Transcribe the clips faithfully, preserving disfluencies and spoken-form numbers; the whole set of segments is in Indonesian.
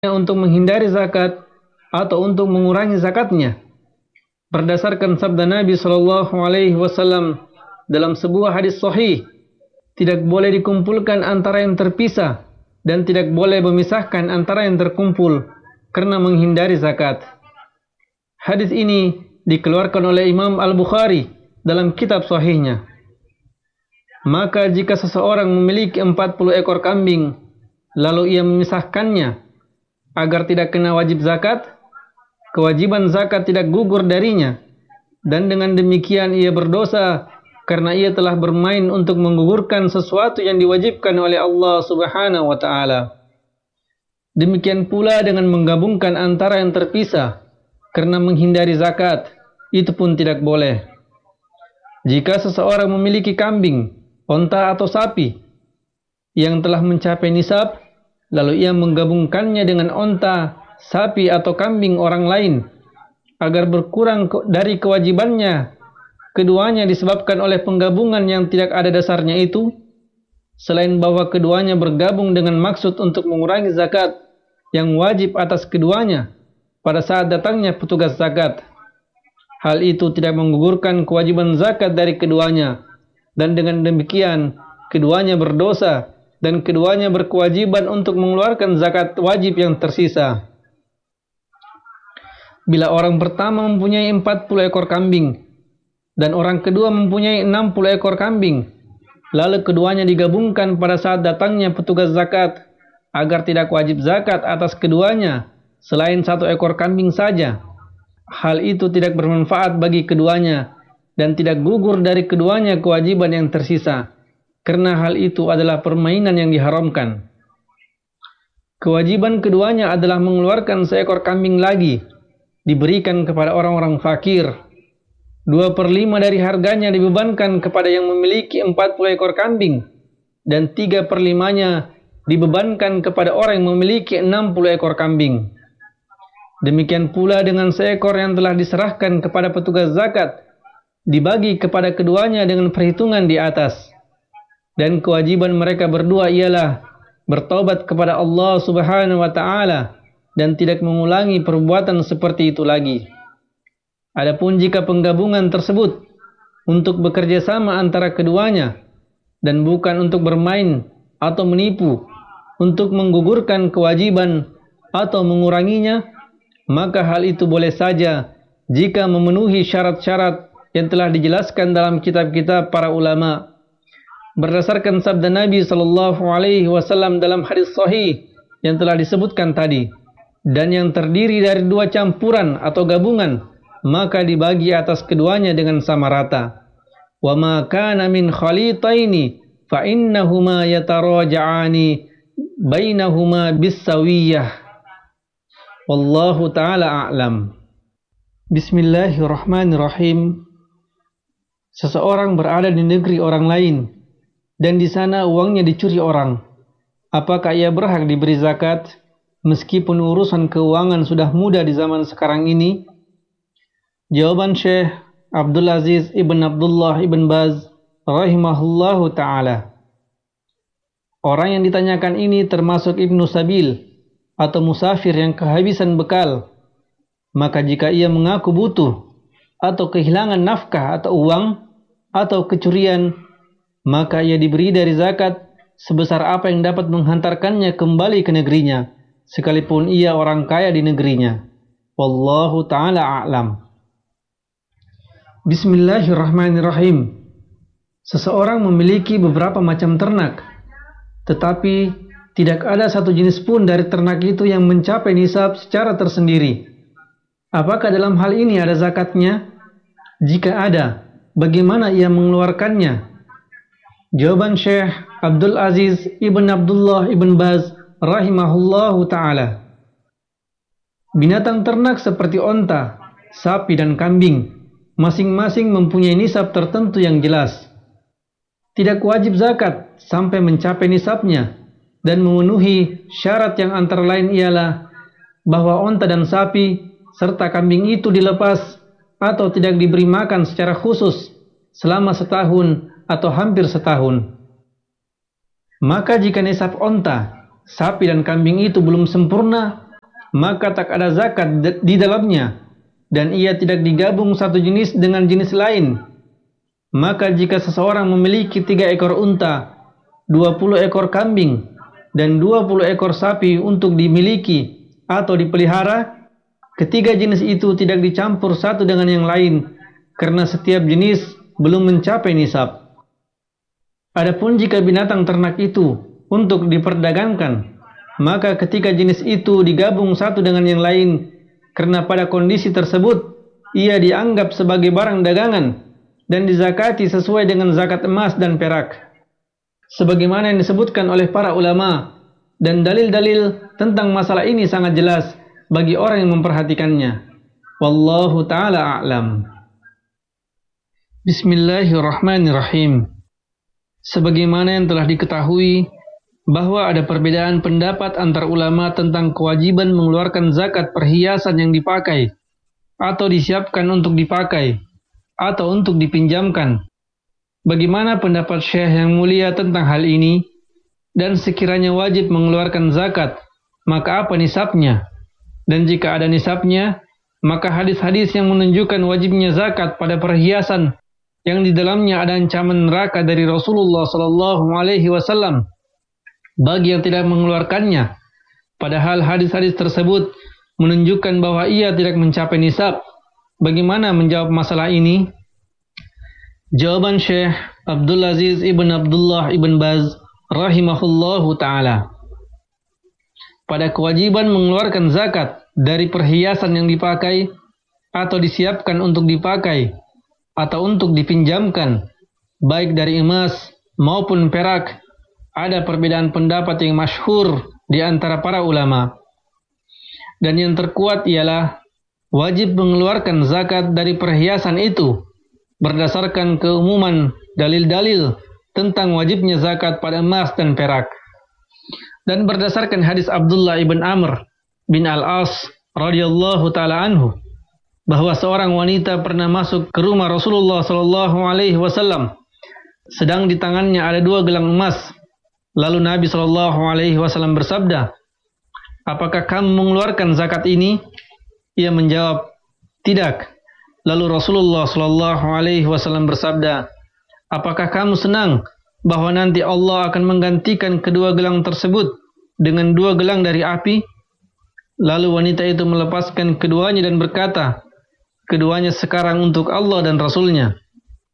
untuk menghindari zakat atau untuk mengurangi zakatnya. Berdasarkan sabda Nabi Shallallahu Alaihi Wasallam dalam sebuah hadis sahih, tidak boleh dikumpulkan antara yang terpisah dan tidak boleh memisahkan antara yang terkumpul karena menghindari zakat. Hadis ini dikeluarkan oleh Imam Al-Bukhari dalam kitab sahihnya. Maka jika seseorang memiliki empat puluh ekor kambing, lalu ia memisahkannya agar tidak kena wajib zakat, kewajiban zakat tidak gugur darinya, dan dengan demikian ia berdosa karena ia telah bermain untuk menggugurkan sesuatu yang diwajibkan oleh Allah Subhanahu wa taala. Demikian pula dengan menggabungkan antara yang terpisah karena menghindari zakat, itu pun tidak boleh. Jika seseorang memiliki kambing, onta atau sapi yang telah mencapai nisab, lalu ia menggabungkannya dengan onta, sapi atau kambing orang lain agar berkurang dari kewajibannya, keduanya disebabkan oleh penggabungan yang tidak ada dasarnya itu, selain bahwa keduanya bergabung dengan maksud untuk mengurangi zakat yang wajib atas keduanya pada saat datangnya petugas zakat. Hal itu tidak menggugurkan kewajiban zakat dari keduanya, dan dengan demikian keduanya berdosa dan keduanya berkewajiban untuk mengeluarkan zakat wajib yang tersisa. Bila orang pertama mempunyai empat puluh ekor kambing dan orang kedua mempunyai enam puluh ekor kambing, lalu keduanya digabungkan pada saat datangnya petugas zakat agar tidak wajib zakat atas keduanya selain satu ekor kambing saja, hal itu tidak bermanfaat bagi keduanya dan tidak gugur dari keduanya kewajiban yang tersisa, karena hal itu adalah permainan yang diharamkan. Kewajiban keduanya adalah mengeluarkan seekor kambing lagi, diberikan kepada orang-orang fakir. Dua per lima dari harganya dibebankan kepada yang memiliki empat puluh ekor kambing, dan tiga per limanya dibebankan kepada orang yang memiliki enam puluh ekor kambing. Demikian pula dengan seekor yang telah diserahkan kepada petugas zakat, dibagi kepada keduanya dengan perhitungan di atas. Dan kewajiban mereka berdua ialah bertaubat kepada Allah Subhanahu wa taala dan tidak mengulangi perbuatan seperti itu lagi. Adapun jika penggabungan tersebut untuk bekerja sama antara keduanya dan bukan untuk bermain atau menipu, untuk menggugurkan kewajiban atau menguranginya, maka hal itu boleh saja jika memenuhi syarat-syarat yang telah dijelaskan dalam kitab-kitab para ulama. Berdasarkan sabda Nabi Shallallahu Alaihi Wasallam dalam hadis sahih yang telah disebutkan tadi, dan yang terdiri dari dua campuran atau gabungan, maka dibagi atas keduanya dengan sama rata. Wa ma kana min khalitaini fa innahuma yataraja'ani bainahuma bis-sawiyah. Wallahu taala a'lam. Bismillahirrahmanirrahim. Seseorang berada di negeri orang lain dan di sana uangnya dicuri orang. Apakah ia berhak diberi zakat meskipun urusan keuangan sudah mudah di zaman sekarang ini? Jawaban Syekh Abdul Aziz Ibn Abdullah Ibn Baz rahimahullahu ta'ala. Orang yang ditanyakan ini termasuk Ibnu Sabil atau musafir yang kehabisan bekal. Maka jika ia mengaku butuh atau kehilangan nafkah atau uang atau kecurian, maka ia diberi dari zakat sebesar apa yang dapat menghantarkannya kembali ke negerinya, sekalipun ia orang kaya di negerinya. Wallahu ta'ala a'lam. Bismillahirrahmanirrahim. Seseorang memiliki beberapa macam ternak, tetapi tidak ada satu jenis pun dari ternak itu yang mencapai nisab secara tersendiri. Apakah dalam hal ini ada zakatnya? Jika ada, bagaimana ia mengeluarkannya? Jawaban Syekh Abdul Aziz Ibn Abdullah Ibn Baz rahimahullahu ta'ala. Binatang ternak seperti onta, sapi dan kambing masing-masing mempunyai nisab tertentu yang jelas. Tidak wajib zakat sampai mencapai nisabnya dan memenuhi syarat yang antara lain ialah bahwa onta dan sapi serta kambing itu dilepas atau tidak diberi makan secara khusus selama setahun atau hampir setahun. Maka jika nisab onta, sapi dan kambing itu belum sempurna, maka tak ada zakat di dalamnya, dan ia tidak digabung satu jenis dengan jenis lain. Maka jika seseorang memiliki tiga ekor unta, dua puluh ekor kambing, dan dua puluh ekor sapi untuk dimiliki atau dipelihara, ketiga jenis itu tidak dicampur satu dengan yang lain, karena setiap jenis belum mencapai nisab. Adapun jika binatang ternak itu untuk diperdagangkan, maka ketika jenis itu digabung satu dengan yang lain, karena pada kondisi tersebut ia dianggap sebagai barang dagangan dan dizakati sesuai dengan zakat emas dan perak, sebagaimana yang disebutkan oleh para ulama, dan dalil-dalil tentang masalah ini sangat jelas bagi orang yang memperhatikannya. Wallahu ta'ala a'lam. Bismillahirrahmanirrahim. Sebagaimana yang telah diketahui bahwa ada perbedaan pendapat antar ulama tentang kewajiban mengeluarkan zakat perhiasan yang dipakai atau disiapkan untuk dipakai atau untuk dipinjamkan. Bagaimana pendapat Syekh yang mulia tentang hal ini? Dan sekiranya wajib mengeluarkan zakat, maka apa nisabnya? Dan jika ada nisabnya, maka hadis-hadis yang menunjukkan wajibnya zakat pada perhiasan yang di dalamnya ada ancaman neraka dari Rasulullah sallallahu alaihi wasallam bagi yang tidak mengeluarkannya, padahal hadis-hadis tersebut menunjukkan bahwa ia tidak mencapai nisab. Bagaimana menjawab masalah ini? Jawaban Syekh Abdul Aziz ibn Abdullah ibn Baz rahimahullahu ta'ala, pada kewajiban mengeluarkan zakat dari perhiasan yang dipakai atau disiapkan untuk dipakai atau untuk dipinjamkan, baik dari emas maupun perak, ada perbedaan pendapat yang masyhur di antara para ulama. Dan yang terkuat ialah wajib mengeluarkan zakat dari perhiasan itu berdasarkan keumuman dalil-dalil tentang wajibnya zakat pada emas dan perak, dan berdasarkan hadis Abdullah ibn Amr bin Al-As radhiyallahu taala anhu, bahwa seorang wanita pernah masuk ke rumah Rasulullah sallallahu alaihi wasallam sedang di tangannya ada dua gelang emas. Lalu Nabi sallallahu alaihi wasallam bersabda, "Apakah kamu mengeluarkan zakat ini?" Ia menjawab, "Tidak." Lalu Rasulullah sallallahu alaihi wasallam bersabda, "Apakah kamu senang bahwa nanti Allah akan menggantikan kedua gelang tersebut dengan dua gelang dari api?" Lalu wanita itu melepaskan keduanya dan berkata, "Keduanya sekarang untuk Allah dan Rasulnya."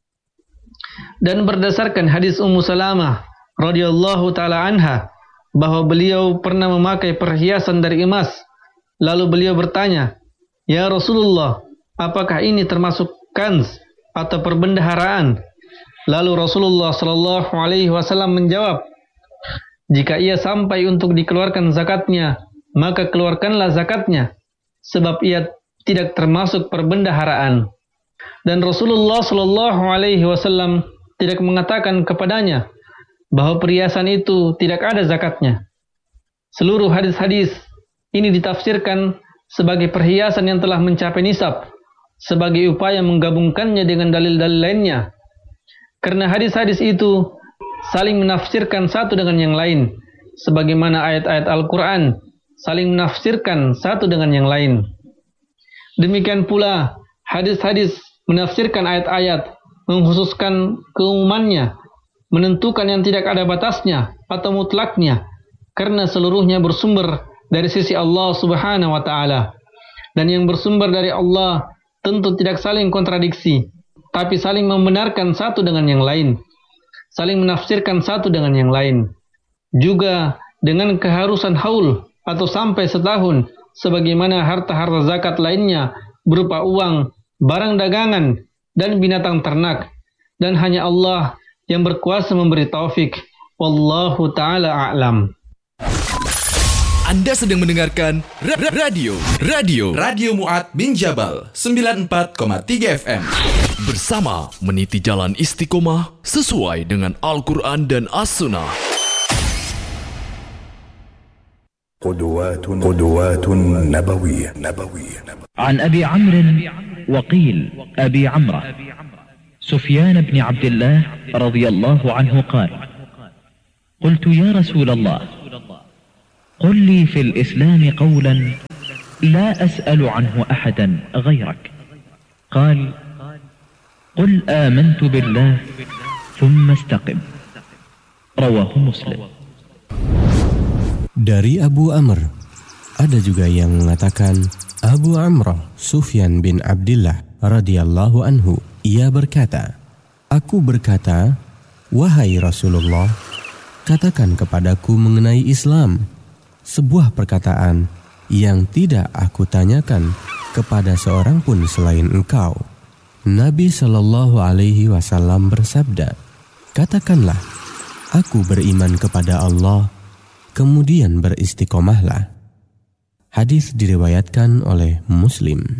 Dan berdasarkan hadis Ummu Salamah radhiyallahu taala anha, bahwa beliau pernah memakai perhiasan dari emas. Lalu beliau bertanya, "Ya Rasulullah, apakah ini termasuk kanz atau perbendaharaan?" Lalu Rasulullah sallallahu alaihi wasallam menjawab, "Jika ia sampai untuk dikeluarkan zakatnya, maka keluarkanlah zakatnya, sebab ia tidak termasuk perbendaharaan." Dan Rasulullah sallallahu alaihi wasallam tidak mengatakan kepadanya bahwa perhiasan itu tidak ada zakatnya. Seluruh hadis-hadis ini ditafsirkan sebagai perhiasan yang telah mencapai nisab, sebagai upaya menggabungkannya dengan dalil-dalil lainnya. Karena hadis-hadis itu saling menafsirkan satu dengan yang lain, sebagaimana ayat-ayat Al-Quran saling menafsirkan satu dengan yang lain. Demikian pula hadis-hadis menafsirkan ayat-ayat, mengkhususkan keumumannya, menentukan yang tidak ada batasnya atau mutlaknya, karena seluruhnya bersumber dari sisi Allah Subhanahu wa taala. Dan yang bersumber dari Allah tentu tidak saling kontradiksi, tapi saling membenarkan satu dengan yang lain, saling menafsirkan satu dengan yang lain. Juga dengan keharusan haul atau sampai setahun, sebagaimana harta-harta zakat lainnya berupa uang, barang dagangan, dan binatang ternak. Dan hanya Allah yang berkuasa memberi taufik. Wallahu ta'ala a'lam. Anda sedang mendengarkan Radio Radio Radio Mu'ad bin Jabal sembilan puluh empat koma tiga F M. Bersama meniti jalan istiqomah sesuai dengan Al-Quran dan As-Sunnah. قدوات قدوات نبوية نبوية عن أبي عمرو وقيل أبي عمرو سفيان بن عبد الله رضي الله عنه قال: قلت يا رسول الله قل لي في الإسلام قولا لا أسأل عنه أحدا غيرك. قال قل آمنت بالله ثم استقم. رواه مسلم. Dari Abu Amr, ada juga yang mengatakan Abu Amrah Sufyan bin Abdillah radhiyallahu anhu, ia berkata, aku berkata, wahai Rasulullah, katakan kepadaku mengenai Islam, sebuah perkataan yang tidak aku tanyakan kepada seorang pun selain engkau. Nabi Shallallahu Alaihi Wasallam bersabda, katakanlah, aku beriman kepada Allah, kemudian beristiqomahlah. Hadis diriwayatkan oleh Muslim.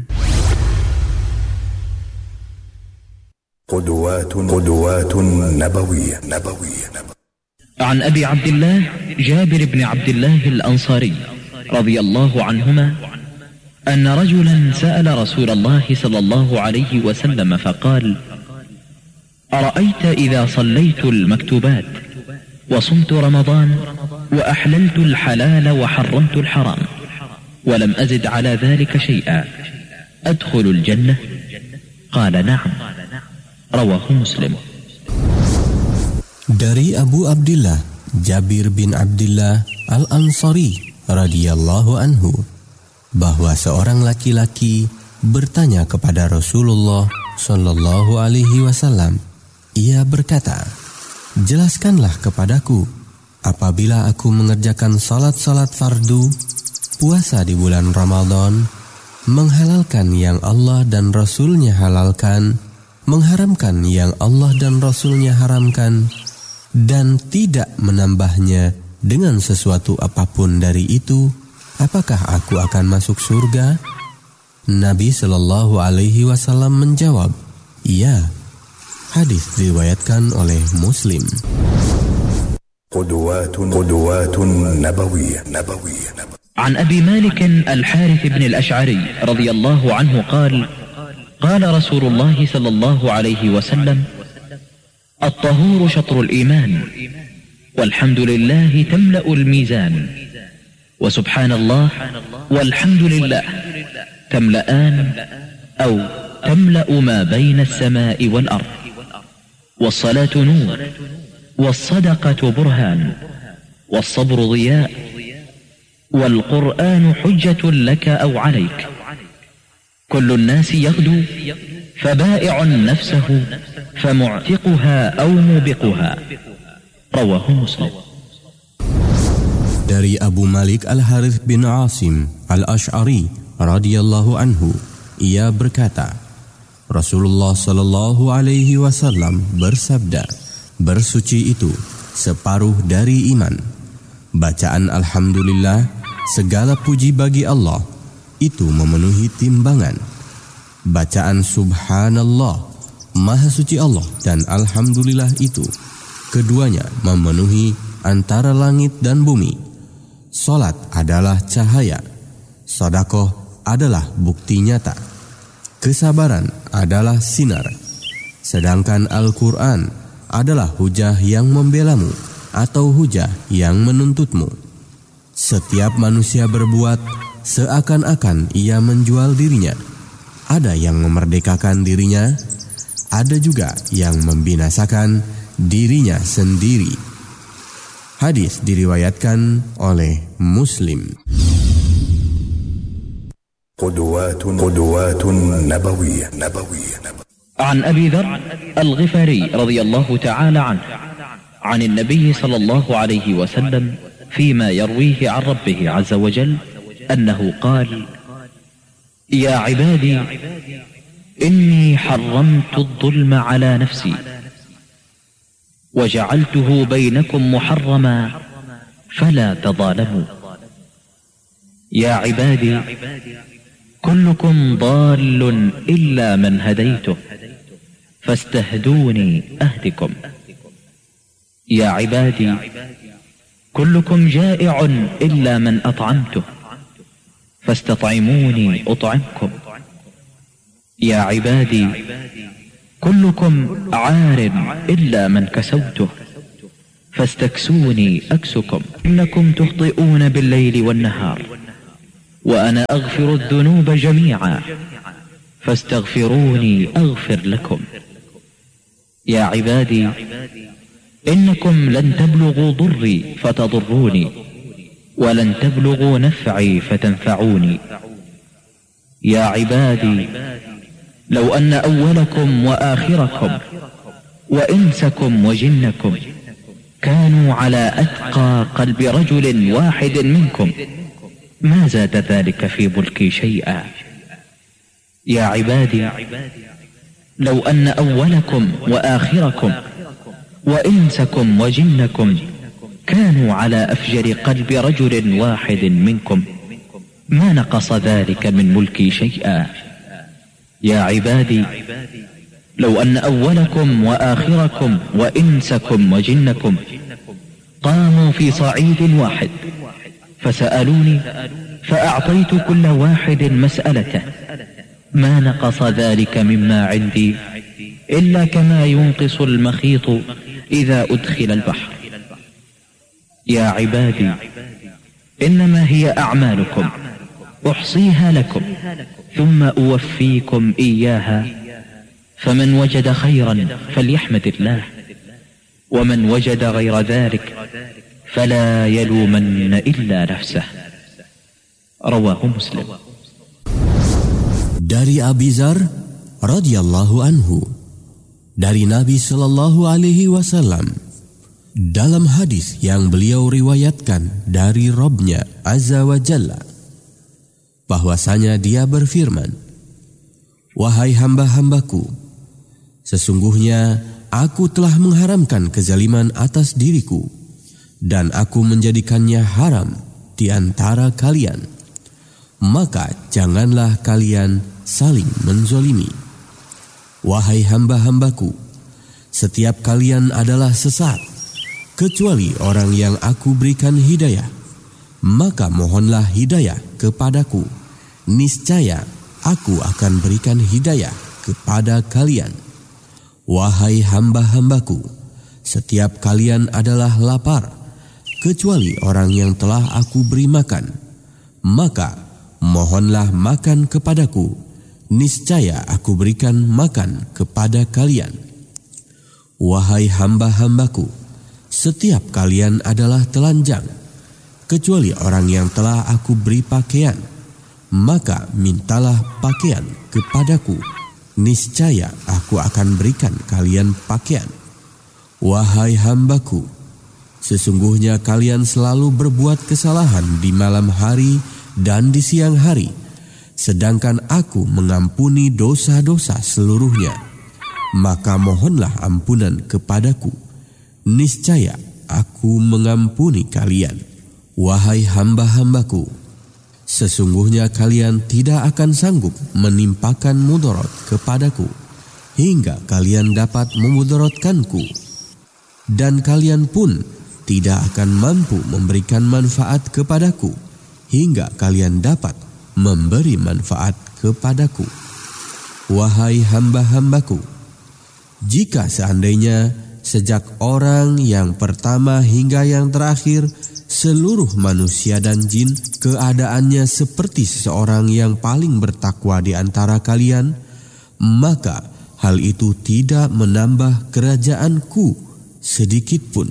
Qudwatun Qudwatun Nabawiyah Nabawiyah. عن أبي عبد الله جابر بن عبد الله الأنصاري رضي الله عنهما أن رجلا سأل رسول الله صلى الله عليه وسلم فقال أرأيت إذا صليت المكتوبات وصمت رمضان وأحللت الحلال وحرمت الحرام ولم أزد على ذلك شيئا أدخل الجنة؟ قال نعم. رواه مسلم. Dari Abu Abdillah Jabir bin Abdillah Al-Ansari radhiyallahu anhu, bahwa seorang laki-laki bertanya kepada Rasulullah sallallahu alaihi wasallam. Ia berkata, jelaskanlah kepadaku, apabila aku mengerjakan salat-salat fardu, puasa di bulan Ramadan, menghalalkan yang Allah dan Rasul-Nya halalkan, mengharamkan yang Allah dan Rasul-Nya haramkan, dan tidak menambahnya dengan sesuatu apapun dari itu, apakah aku akan masuk surga? Nabi Shallallahu Alaihi Wasallam menjawab, iya. Hadis diriwayatkan oleh Muslim. Qudwatun Qudwatun Nabawiyah Nabawiyah. عن أبي مالك الحارث بن الأشعري رضي الله عنه قال قال رسول الله صلى الله عليه وسلم الطهور شطر الإيمان والحمد لله تملأ الميزان وسبحان الله والحمد لله تملأان أو تملأ ما بين السماء والأرض والصلاة نور والصدقة برهان والصبر ضياء والقرآن حجة لك أو عليك كل الناس يغدو فبائع نفسه فمعتقها أو موبقها. رواه مسلم. Dari Abu Malik Al-Harith bin Asim Al-Ash'ari radhiyallahu anhu, ia berkata, Rasulullah sallallahu alaihi wasallam bersabda, bersuci itu separuh dari iman. Bacaan alhamdulillah, segala puji bagi Allah, itu memenuhi timbangan. Bacaan subhanallah, maha suci Allah, dan alhamdulillah itu, keduanya memenuhi antara langit dan bumi. Salat adalah cahaya, sedekah adalah bukti nyata, kesabaran adalah sinar, sedangkan Al-Quran adalah hujah yang membelamu atau hujah yang menuntutmu. Setiap manusia berbuat seakan-akan ia menjual dirinya. Ada yang memerdekakan dirinya, ada juga yang membinasakan dirinya sendiri. Hadis diriwayatkan oleh Muslim. Qudwatun Qudwatun Nabawiyah Nabawiyah. عن أبي ذر الغفاري رضي الله تعالى عنه عن النبي صلى الله عليه وسلم فيما يرويه عن ربه عز وجل أنه قال يا عبادي إني حرمت الظلم على نفسي وجعلته بينكم محرما فلا تظالموا يا عبادي كلكم ضال إلا من هديته فاستهدوني أهدكم يا عبادي كلكم جائع إلا من أطعمته فاستطعموني أطعمكم يا عبادي كلكم عار إلا من كسوته فاستكسوني أكسكم إنكم تخطئون بالليل والنهار وأنا أغفر الذنوب جميعا فاستغفروني أغفر لكم. يا عبادي إنكم لن تبلغوا ضري فتضروني ولن تبلغوا نفعي فتنفعوني. يا عبادي لو أن أولكم وآخركم وإنسكم وجنكم كانوا على أتقى قلب رجل واحد منكم ما زاد ذلك في ملكي شيئا. يا عبادي لو أن أولكم وآخركم وإنسكم وجنكم كانوا على أفجر قلب رجل واحد منكم ما نقص ذلك من ملكي شيئا. يا عبادي لو أن أولكم وآخركم وإنسكم وجنكم قاموا في صعيد واحد فسألوني فأعطيت كل واحد مسألته ما نقص ذلك مما عندي إلا كما ينقص المخيط إذا أدخل البحر. يا عبادي إنما هي أعمالكم أحصيها لكم ثم أوفيكم إياها فمن وجد خيرا فليحمد الله ومن وجد غير ذلك فلا يلومن إلا نفسه. رواه مسلم. Dari Abi Dzar radhiyallahu anhu, dari Nabi sallallahu alaihi wasallam, dalam hadis yang beliau riwayatkan dari Rabb-Nya Azza wa Jalla, bahwasanya dia berfirman, "Wahai hamba-hambaku, sesungguhnya aku telah mengharamkan kezaliman atas diriku dan aku menjadikannya haram di antara kalian. Maka janganlah kalian saling menzolimi. Wahai hamba-hambaku, setiap kalian adalah sesat, kecuali orang yang aku berikan hidayah. Maka mohonlah hidayah kepadaku, niscaya aku akan berikan hidayah kepada kalian. Wahai hamba-hambaku, setiap kalian adalah lapar, kecuali orang yang telah aku beri makan. Maka mohonlah makan kepadaku, niscaya aku berikan makan kepada kalian. Wahai hamba-hambaku, setiap kalian adalah telanjang, kecuali orang yang telah aku beri pakaian. Maka mintalah pakaian kepadaku, niscaya aku akan berikan kalian pakaian. Wahai hambaku, sesungguhnya kalian selalu berbuat kesalahan di malam hari dan di siang hari, sedangkan aku mengampuni dosa-dosa seluruhnya. Maka mohonlah ampunan kepadaku, niscaya aku mengampuni kalian. Wahai hamba-hambaku, sesungguhnya kalian tidak akan sanggup menimpakan mudarat kepadaku hingga kalian dapat memudaratkanku, dan kalian pun tidak akan mampu memberikan manfaat kepadaku hingga kalian dapat memberi manfaat kepadaku. Wahai hamba-hambaku, jika seandainya sejak orang yang pertama hingga yang terakhir seluruh manusia dan jin keadaannya seperti seseorang yang paling bertakwa di antara kalian, maka hal itu tidak menambah kerajaanku sedikit pun.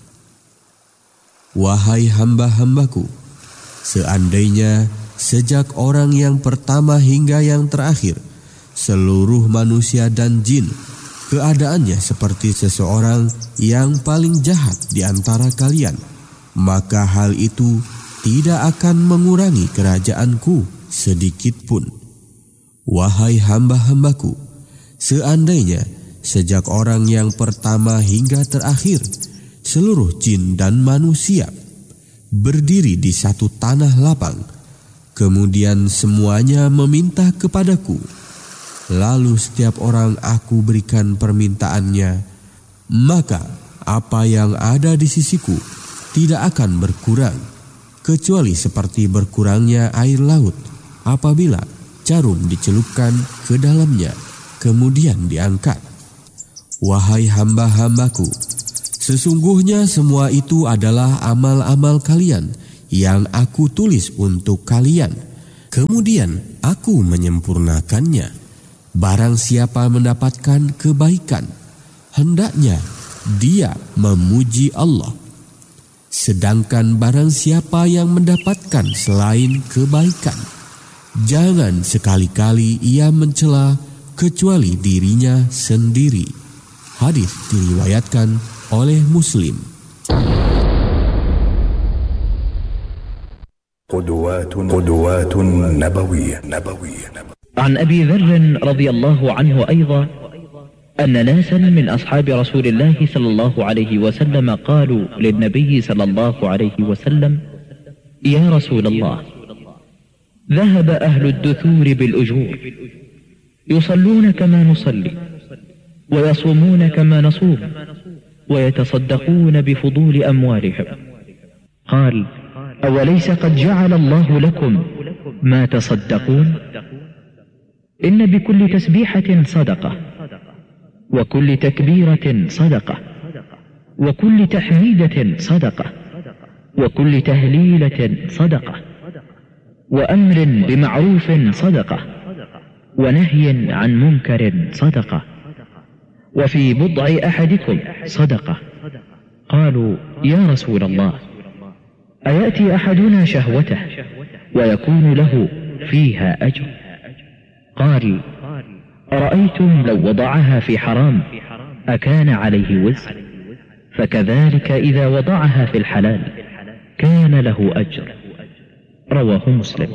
Wahai hamba-hambaku, seandainya sejak orang yang pertama hingga yang terakhir seluruh manusia dan jin keadaannya seperti seseorang yang paling jahat di antara kalian, maka hal itu tidak akan mengurangi kerajaanku sedikit pun. Wahai hamba-hambaku, seandainya sejak orang yang pertama hingga terakhir seluruh jin dan manusia berdiri di satu tanah lapang, kemudian semuanya meminta kepadaku, lalu setiap orang aku berikan permintaannya, maka apa yang ada di sisiku tidak akan berkurang, kecuali seperti berkurangnya air laut apabila jarum dicelupkan ke dalamnya, kemudian diangkat. Wahai hamba-hambaku, sesungguhnya semua itu adalah amal-amal kalian yang aku tulis untuk kalian, kemudian aku menyempurnakannya. Barang siapa mendapatkan kebaikan, hendaknya dia memuji Allah. Sedangkan barang siapa yang mendapatkan selain kebaikan, jangan sekali-kali ia mencela kecuali dirinya sendiri. Hadis diriwayatkan oleh Muslim. قدوات قدوات نبوية نبوية عن أبي ذر رضي الله عنه أيضا أن ناسا من أصحاب رسول الله صلى الله عليه وسلم قالوا للنبي صلى الله عليه وسلم: يا رسول الله، ذهب أهل الدثور بالأجور، يصلون كما نصلي، ويصومون كما نصوم، ويتصدقون بفضول أموالهم. قال: أوليس قد جعل الله لكم ما تصدقون؟ إن بكل تسبيحة صدقة، وكل تكبيرة صدقة، وكل تحميدة صدقة، وكل تهليلة صدقة، وأمر بمعروف صدقة، ونهي عن منكر صدقة، وفي بضع أحدكم صدقة. قالوا: يا رسول الله، أيأتي أحدنا شهوته ويكون له فيها أجر؟ قال: أرأيتم لو وضعها في حرام أكان عليه وزر؟ فكذلك إذا وضعها في الحلال كان له أجر. رواه مسلم.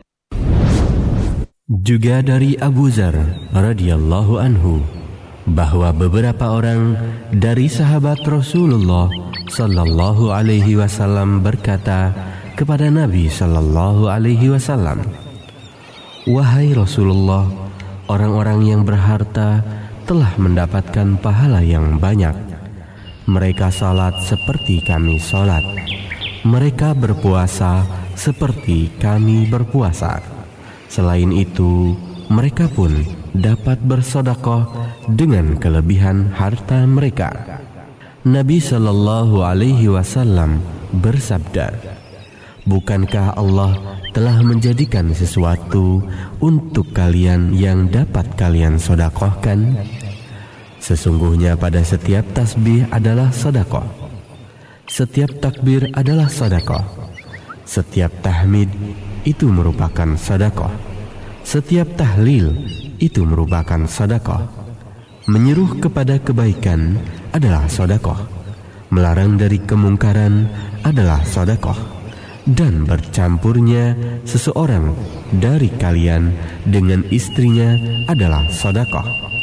Juga dari Abu Dzar radhiyallahu anhu bahwa beberapa orang dari sahabat Rasulullah sallallahu alaihi wasallam berkata kepada Nabi sallallahu alaihi wasallam, "Wahai Rasulullah, orang-orang yang berharta telah mendapatkan pahala yang banyak. Mereka salat seperti kami salat. Mereka berpuasa seperti kami berpuasa. Selain itu, mereka pun dapat bersedekah dengan kelebihan harta mereka." Nabi sallallahu alaihi wasallam bersabda, "Bukankah Allah telah menjadikan sesuatu untuk kalian yang dapat kalian sedekahkan? Sesungguhnya pada setiap tasbih adalah sedekah, setiap takbir adalah sedekah, setiap tahmid itu merupakan sedekah, setiap tahlil itu merupakan sedekah. Menyeru kepada kebaikan adalah sedekah, melarang dari kemungkaran adalah sedekah, dan bercampurnya seseorang dari kalian dengan istrinya adalah sedekah."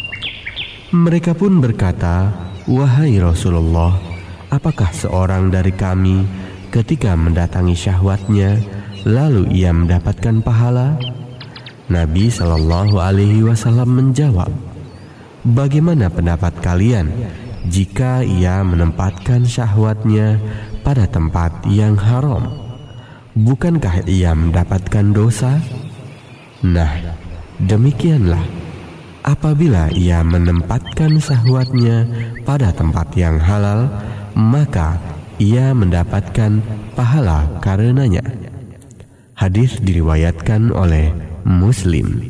Mereka pun berkata, "Wahai Rasulullah, apakah seorang dari kami ketika mendatangi syahwatnya lalu ia mendapatkan pahala?" Nabi sallallahu alaihi wasallam menjawab, "Bagaimana pendapat kalian jika ia menempatkan syahwatnya pada tempat yang haram? Bukankah ia mendapatkan dosa? Nah, demikianlah apabila ia menempatkan syahwatnya pada tempat yang halal, maka ia mendapatkan pahala karenanya." Hadis diriwayatkan oleh Muslim.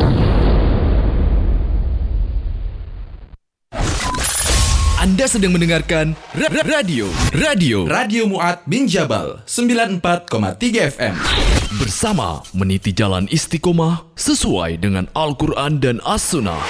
Anda sedang mendengarkan ra- ra- radio Radio Radio Mu'ad bin Jabal sembilan puluh empat koma tiga F M. Bersama meniti jalan istiqomah sesuai dengan Al-Quran dan As-Sunnah.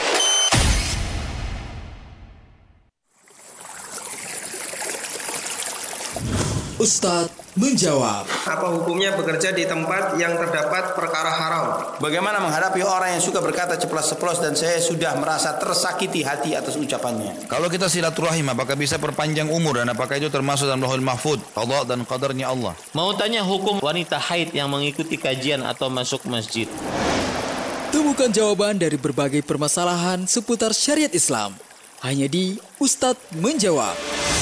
Ustadz menjawab. Apa hukumnya bekerja di tempat yang terdapat perkara haram? Bagaimana menghadapi orang yang suka berkata ceplas-ceplos dan saya sudah merasa tersakiti hati atas ucapannya? Kalau kita silaturahim, apakah bisa perpanjang umur dan apakah itu termasuk dalam Lauhul Mahfuz, qada dan qadarnya Allah? Mau tanya hukum wanita haid yang mengikuti kajian atau masuk masjid? Temukan jawaban dari berbagai permasalahan seputar syariat Islam hanya di Ustadz Menjawab.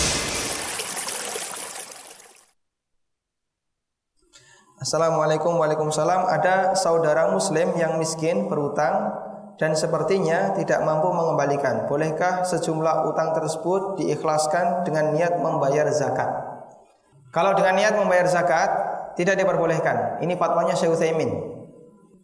Assalamualaikum, waalaikumsalam. Ada saudara muslim yang miskin berutang dan sepertinya tidak mampu mengembalikan. Bolehkah sejumlah utang tersebut diikhlaskan dengan niat membayar zakat? Kalau dengan niat membayar zakat tidak diperbolehkan. Ini fatwanya Syekh Utsaimin.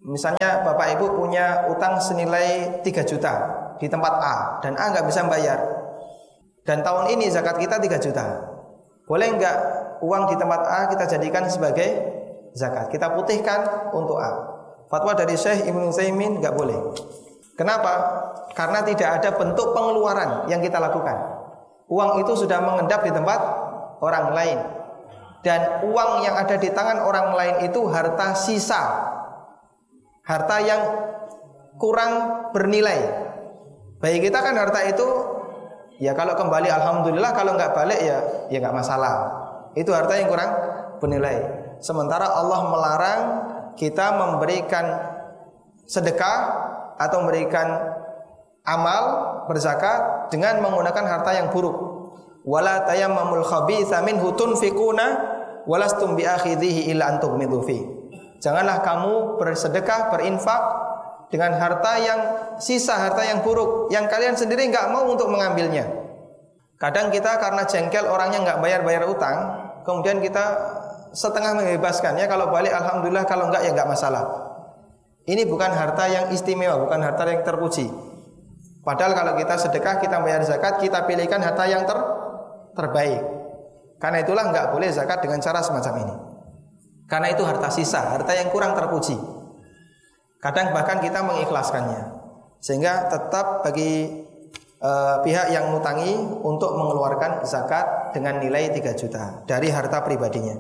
Misalnya Bapak Ibu punya utang senilai tiga juta di tempat A dan A nggak bisa bayar. Dan tahun ini zakat kita tiga juta. Boleh nggak uang di tempat A kita jadikan sebagai zakat? Kita putihkan untuk A. Fatwa dari Syekh Ibnu Utsaimin nggak boleh. Kenapa? Karena tidak ada bentuk pengeluaran yang kita lakukan. Uang itu sudah mengendap di tempat orang lain. Dan uang yang ada di tangan orang lain itu harta sisa, harta yang kurang bernilai. Bagi kita kan harta itu, ya kalau kembali alhamdulillah, kalau nggak balik ya ya nggak masalah. Itu harta yang kurang bernilai. Sementara Allah melarang kita memberikan sedekah atau memberikan amal berzakat dengan menggunakan harta yang buruk. Wala tayammamul khabitha minhu tunfiquna walastum biakhidhihi illa an tughmidu fi. Janganlah kamu bersedekah, berinfak dengan harta yang sisa, harta yang buruk yang kalian sendiri enggak mau untuk mengambilnya. Kadang kita karena jengkel orangnya enggak bayar-bayar utang, kemudian kita setengah membebaskan, ya kalau balik alhamdulillah, kalau enggak ya enggak masalah. Ini bukan harta yang istimewa, bukan harta yang terpuji. Padahal kalau kita sedekah, kita bayar zakat, kita pilihkan harta yang ter terbaik. Karena itulah enggak boleh zakat dengan cara semacam ini. Karena itu harta sisa, harta yang kurang terpuji. Kadang bahkan kita mengikhlaskannya. Sehingga tetap bagi uh, pihak yang ngutangi untuk mengeluarkan zakat dengan nilai tiga juta dari harta pribadinya.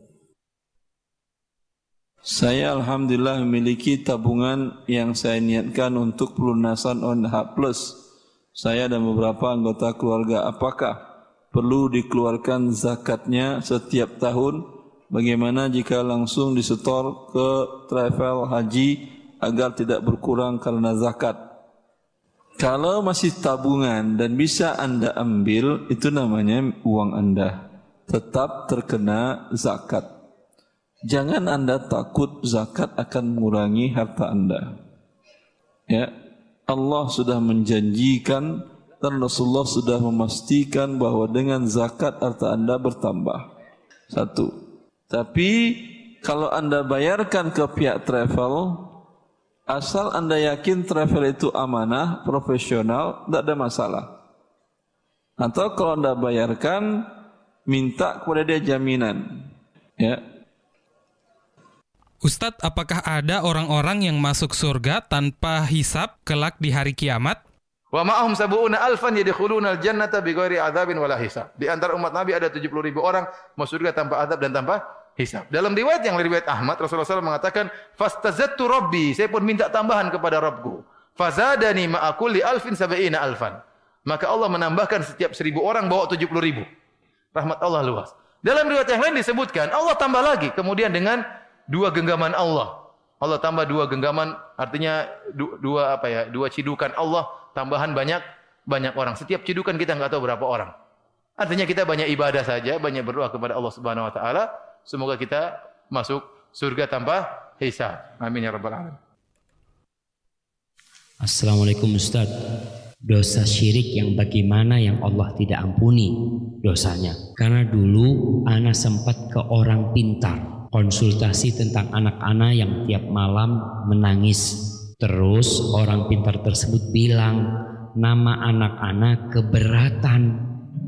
Saya alhamdulillah memiliki tabungan yang saya niatkan untuk pelunasan O N H plus. Saya dan beberapa anggota keluarga, apakah perlu dikeluarkan zakatnya setiap tahun? Bagaimana jika langsung disetor ke travel haji agar tidak berkurang karena zakat? Kalau masih tabungan dan bisa Anda ambil, itu namanya uang Anda, tetap terkena zakat. Jangan Anda takut zakat akan mengurangi harta Anda. Ya, Allah sudah menjanjikan dan Rasulullah sudah memastikan bahwa dengan zakat harta Anda bertambah. Satu. Tapi kalau Anda bayarkan ke pihak travel, asal Anda yakin travel itu amanah, profesional, tidak ada masalah. Atau kalau Anda bayarkan, minta kepada dia jaminan. Ya. Ustadz, apakah ada orang-orang yang masuk surga tanpa hisab kelak di hari kiamat? Wa ma'ahum sab'una alfan yadkhuluna al-jannata bighairi adzabin wala hisab. Di antara umat Nabi ada tujuh puluh ribu orang masuk surga tanpa azab dan tanpa hisab. Dalam riwayat yang riwayat Ahmad, Rasulullah shallallahu alaihi wasallam mengatakan, "Fastazattu rabbi," saya pun minta tambahan kepada Rabbku. "Fazadani ma'a kulli alfin sab'ina alfan." Maka Allah menambahkan setiap seribu orang bawa tujuh puluh ribu. Rahmat Allah luas. Dalam riwayat yang lain disebutkan, Allah tambah lagi kemudian dengan dua genggaman Allah. Allah tambah dua genggaman, artinya du, dua apa ya? Dua cidukan Allah, tambahan banyak banyak orang. Setiap cidukan kita enggak tahu berapa orang. Artinya kita banyak ibadah saja, banyak berdoa kepada Allah Subhanahu wa taala. Semoga kita masuk surga tanpa hisab. Amin ya rabbal alamin. Assalamualaikum Ustaz. Dosa syirik yang bagaimana yang Allah tidak ampuni dosanya? Karena dulu ana sempat ke orang pintar konsultasi tentang anak-anak yang tiap malam menangis. Terus orang pintar tersebut bilang nama anak-anak keberatan.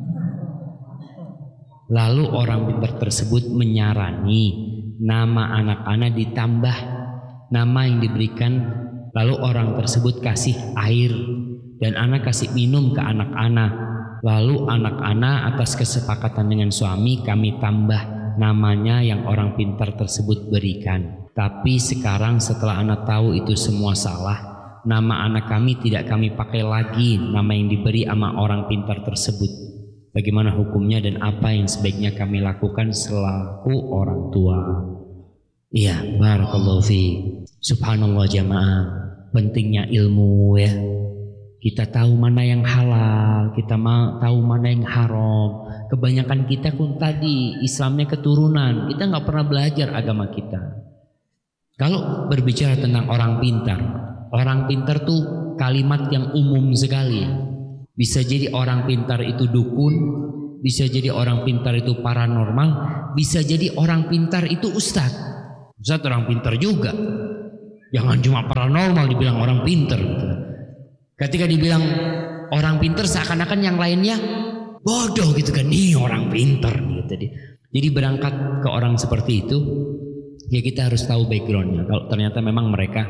Lalu orang pintar tersebut menyarani nama anak-anak ditambah nama yang diberikan. Lalu orang tersebut kasih air dan anak kasih minum ke anak-anak. Lalu anak-anak atas kesepakatan dengan suami kami tambah namanya yang orang pintar tersebut berikan. Tapi sekarang setelah anak tahu itu semua salah, nama anak kami tidak kami pakai lagi nama yang diberi sama orang pintar tersebut. Bagaimana hukumnya dan apa yang sebaiknya kami lakukan selaku orang tua? Iya, barakallahu fi. Subhanallah jamaah, pentingnya ilmu ya. Kita tahu mana yang halal, kita tahu mana yang haram. Kebanyakan kita pun tadi Islamnya keturunan, kita nggak pernah belajar agama kita. Kalau berbicara tentang orang pintar, orang pintar tuh kalimat yang umum sekali. Bisa jadi orang pintar itu dukun, bisa jadi orang pintar itu paranormal, bisa jadi orang pintar itu ustadz. Ustadz orang pintar juga. Jangan cuma paranormal dibilang orang pinter gitu. Ketika dibilang orang pinter seakan-akan yang lainnya bodoh gitu kan. Nih orang pinter gitu. Jadi berangkat ke orang seperti itu, ya kita harus tahu backgroundnya. Kalau ternyata memang mereka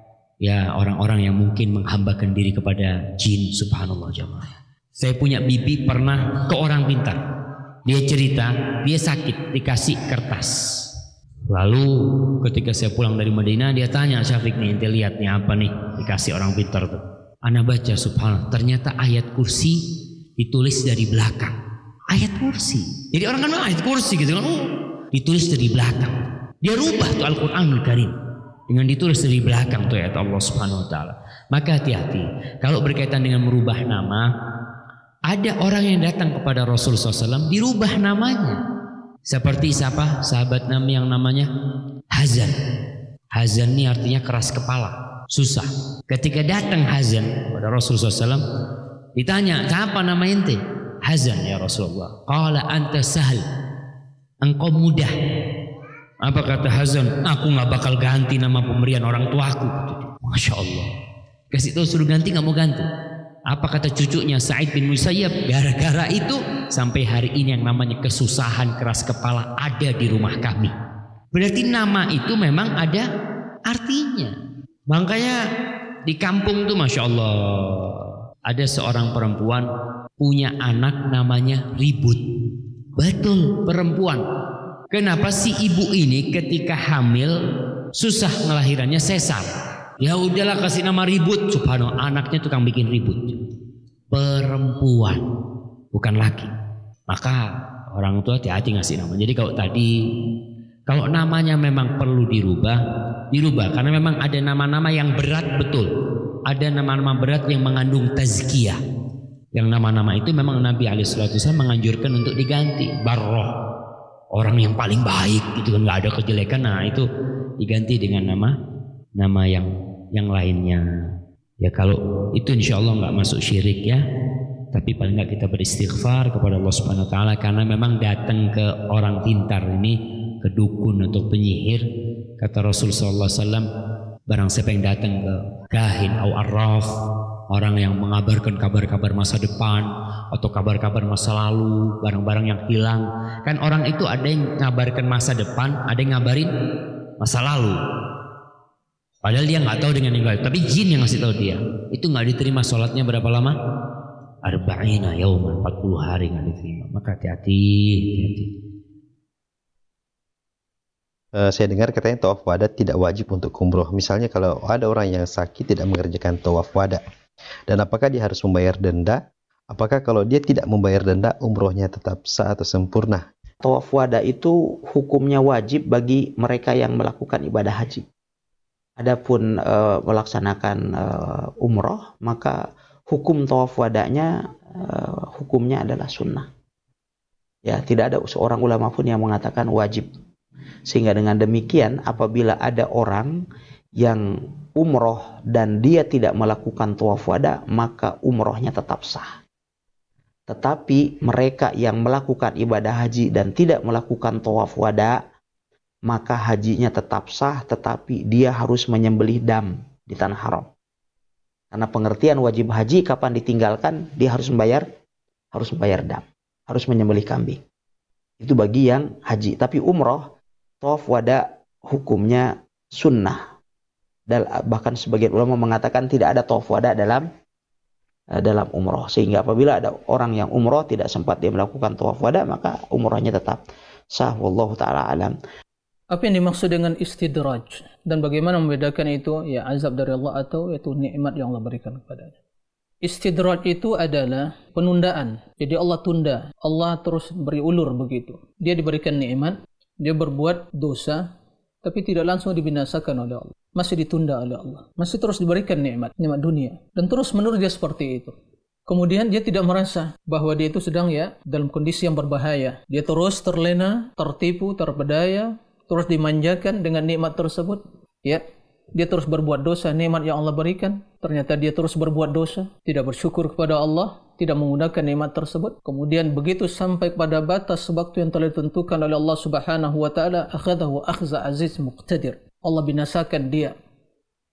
ya orang-orang yang mungkin menghambakan diri kepada jin, subhanallah jamaah. Saya punya bibi pernah ke orang pintar. Dia cerita, dia sakit, dikasih kertas. Lalu ketika saya pulang dari Madinah, dia tanya, Syafiq nih, ente lihat nih apa nih dikasih orang pintar tuh. Ana baca, subhanallah, ternyata ayat kursi ditulis dari belakang. Ayat kursi. Jadi orang kan ayat kursi gitu kan, oh, ditulis dari belakang. Dia rubah tuh Al-Qur'anul Karim dengan ditulis dari belakang tuh ayat Allah Subhanahu wa taala. Maka hati-hati kalau berkaitan dengan merubah nama. Ada orang yang datang kepada Rasulullah shallallahu alaihi wasallam dirubah namanya. Seperti siapa? Sahabat Nabi yang namanya Hazan. Hazan ini artinya keras kepala, susah. Ketika datang Hazan pada Rasulullah shallallahu alaihi wasallam, ditanya, siapa nama ente? Hazan ya Rasulullah. Qala anta sahal. Engkau mudah. Apa kata Hazan? Aku nggak bakal ganti nama pemberian orang tuaku. Masya Allah. Kasih tahu suruh ganti, nggak mau ganti. Apa kata cucunya Sa'id bin Musayyab? Gara-gara itu sampai hari ini yang namanya kesusahan keras kepala ada di rumah kami. Berarti nama itu memang ada artinya. Makanya di kampung tuh Masya Allah ada seorang perempuan punya anak namanya Ribut. Betul, perempuan. Kenapa si ibu ini ketika hamil susah ngelahirannya, sesar? Ya udahlah kasih nama Ribut. Subhanallah, anaknya tukang bikin ribut. Perempuan, bukan laki. Maka orang tua hati-hati ngasih nama. Jadi kalau tadi, kalau namanya memang perlu dirubah, dirubah. Karena memang ada nama-nama yang berat, betul. Ada nama-nama berat yang mengandung tazkiyah. Yang nama-nama itu memang Nabi alaihi wasallam menganjurkan untuk diganti. Barroh, orang yang paling baik, itu kan nggak ada kejelekan. Nah itu diganti dengan nama nama yang yang lainnya. Ya kalau itu insya Allah nggak masuk syirik ya. Tapi paling nggak kita beristighfar kepada Allah Subhanahu Wa Taala karena memang datang ke orang pintar ini, ke dukun atau penyihir. Kata Rasul Sallallahu Alaihi Wasallam, barang siapa yang datang ke kahin atau arraf, orang yang mengabarkan kabar-kabar masa depan atau kabar-kabar masa lalu, barang-barang yang hilang. Kan orang itu ada yang ngabarkan masa depan, ada yang ngabarin masa lalu. Padahal dia nggak tahu dengan yang lain, tapi jin yang ngasih tahu dia. Itu nggak diterima sholatnya berapa lama? Arba'ina yauman, empat puluh hari nggak diterima. Maka hati-hati, hati-hati. Uh, saya dengar katanya tawaf wada tidak wajib untuk umroh. Misalnya kalau ada orang yang sakit tidak mengerjakan tawaf wada, dan apakah dia harus membayar denda? Apakah kalau dia tidak membayar denda umrohnya tetap sah atau sempurna? Tawaf wada itu hukumnya wajib bagi mereka yang melakukan ibadah haji. Adapun uh, melaksanakan uh, umroh, maka hukum tawaf wadanya uh, hukumnya adalah sunnah. Ya, tidak ada seorang ulama pun yang mengatakan wajib. Sehingga dengan demikian apabila ada orang yang umroh dan dia tidak melakukan tawaf wada, maka umrohnya tetap sah. Tetapi mereka yang melakukan ibadah haji dan tidak melakukan tawaf wada, maka hajinya tetap sah, tetapi dia harus menyembelih dam di tanah haram. Karena pengertian wajib haji kapan ditinggalkan, dia harus membayar, harus membayar dam, harus menyembelih kambing. Itu bagi yang haji. Tapi umroh, tawaf wada hukumnya sunnah. Dan bahkan sebagian ulama mengatakan tidak ada tawaf wada dalam dalam umroh. Sehingga apabila ada orang yang umroh tidak sempat dia melakukan tawaf wada, maka umrohnya tetap sah. Wallahu ta'ala alam. Apa yang dimaksud dengan istidraj dan bagaimana membedakan itu ya azab dari Allah atau itu nikmat yang Allah berikan kepadanya? Istidraj itu adalah penundaan. Jadi Allah tunda, Allah terus beri ulur begitu. Dia diberikan nikmat, dia berbuat dosa, tapi tidak langsung dibinasakan oleh Allah. Masih ditunda oleh Allah. Masih terus diberikan nikmat, nikmat dunia. Dan terus menerus dia seperti itu. Kemudian dia tidak merasa bahwa dia itu sedang ya dalam kondisi yang berbahaya. Dia terus terlena, tertipu, terpedaya, terus dimanjakan dengan nikmat tersebut. Ya, dia terus berbuat dosa, nikmat yang Allah berikan. Ternyata dia terus berbuat dosa, tidak bersyukur kepada Allah, tidak menggunakan nikmat tersebut. Kemudian begitu sampai pada batas waktu yang telah ditentukan oleh Allah Subhanahu wa taala, akhadahu akhza aziz muqtadir. Allah binasakan dia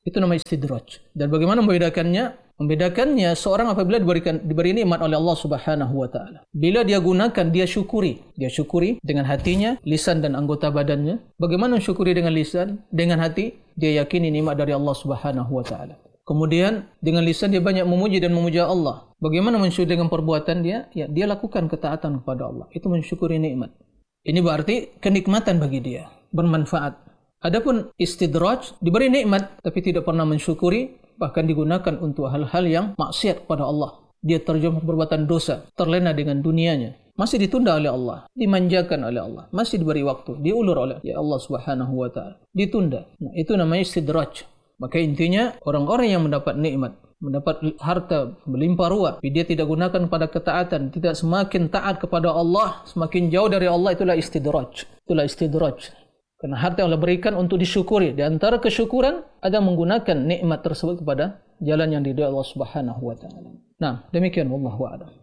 Itu nama istidraj. Dan bagaimana membedakannya? Membedakannya seorang apabila diberikan diberi nikmat oleh Allah Subhanahu wa taala. Bila dia gunakan, dia syukuri. Dia syukuri dengan hatinya, lisan dan anggota badannya. Bagaimana mensyukuri dengan lisan, dengan hati? Dia yakini nikmat dari Allah Subhanahu wa taala. Kemudian dengan lisan dia banyak memuji dan memuja Allah. Bagaimana mensyukuri dengan perbuatan dia? Ya, dia lakukan ketaatan kepada Allah. Itu mensyukuri nikmat. Ini berarti kenikmatan bagi dia, bermanfaat. Adapun istidraj, diberi nikmat tapi tidak pernah mensyukuri, bahkan digunakan untuk hal-hal yang maksiat kepada Allah. Dia terjemah perbuatan dosa, terlena dengan dunianya, masih ditunda oleh Allah, dimanjakan oleh Allah, masih diberi waktu, diulur oleh ya Allah Subhanahu wa taala, ditunda. Nah, itu namanya istidraj. Maka intinya orang-orang yang mendapat nikmat, mendapat harta melimpah ruah, tapi dia tidak gunakan pada ketaatan, tidak semakin taat kepada Allah, semakin jauh dari Allah, itulah istidraj. Itulah istidraj. Karena harta yang Allah berikan untuk disyukuri. Di antara kesyukuran ada menggunakan nikmat tersebut kepada jalan yang diridhai Allah Subhanahu wa taala. Nah, demikian wallahu a'lam.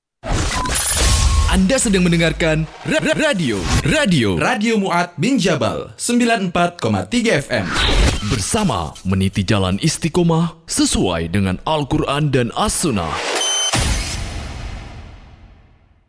Anda sedang mendengarkan radio radio Radio Mu'ad bin Jabal sembilan puluh empat koma tiga F M bersama meniti jalan istiqomah sesuai dengan Al-Quran dan As-Sunnah.